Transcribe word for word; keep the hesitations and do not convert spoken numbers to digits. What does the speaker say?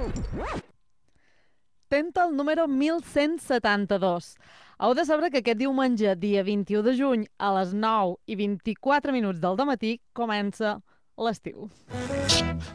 Tenta el número mil cent setanta-dos. Heu de saber que aquest diumenge, dia vint-i-u de juny, a les nou i vint-i-quatre minuts del dematí, comença l'estiu.